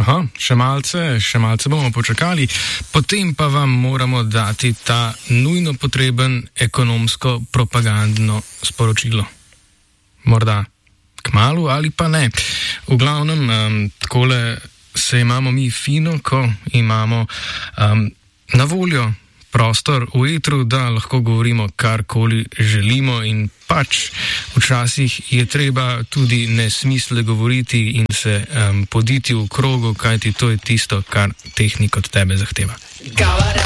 Še malce bomo počakali, potem pa vam moramo dati ta nujno potreben ekonomsko-propagandno sporočilo. Morda kmalu ali pa ne. V glavnem, takole se imamo mi fino, ko imamo na voljo prostor v etru, da lahko govorimo karkoli želimo in pač včasih je treba tudi nesmisle govoriti in se poditi v krogu, kajti to je tisto, kar tehnik od tebe zahteva.